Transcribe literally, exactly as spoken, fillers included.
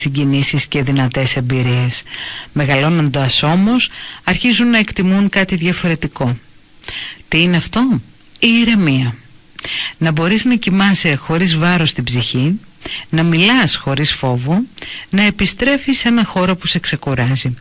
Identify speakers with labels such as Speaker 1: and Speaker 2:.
Speaker 1: συγκινήσεις και δυνατές εμπειρίες. Μεγαλώνοντας όμως αρχίζουν να εκτιμούν κάτι διαφορετικό. Τι είναι αυτό? Η ηρεμία. Να μπορείς να κοιμάσαι χωρίς βάρος στην ψυχή, να μιλάς χωρίς φόβο, να επιστρέφεις σε ένα χώρο που σε ξεκουράζει.